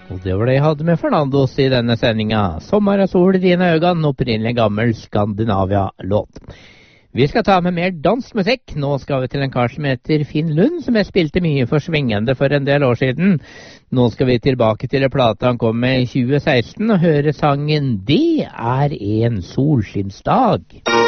Og det var det jeg hadde med Fernandos i denne sendinga. Sommer og sol i dine øyne, opprinnelig gammel Skandinavia-låt. Vi skal ta med mer dansk musikk. Nå skal vi til en kar som heter Finn Lund, som jeg spilte mye for Svingende for en del år siden. Nå skal vi tilbake til en plate han kom med i 2016 og høre sangen Det er en solskinnsdag.